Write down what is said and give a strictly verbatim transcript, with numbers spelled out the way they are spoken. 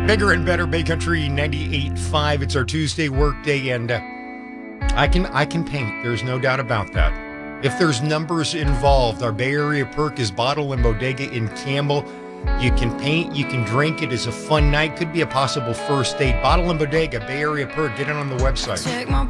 Bigger and better, Bay Country ninety-eight point five. It's our Tuesday workday, and uh, I can I can paint. There's no doubt about that. If there's numbers involved, our Bay Area perk is Bottle and Bodega in Campbell. You can paint, you can drink. It is a fun night. Could be a possible first date. Bottle and Bodega, Bay Area perk. Get it on the website.